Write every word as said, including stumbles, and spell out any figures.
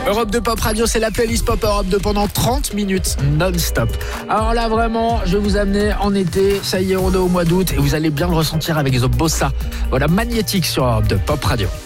Europe deux Pop Radio, c'est la playlist Pop Europe deux pendant trente minutes non-stop. Alors là, vraiment, je vais vous amener en été. Ça y est, on est au mois d'août et vous allez bien le ressentir avec The Bossa. Voilà, magnétique sur Europe deux Pop Radio.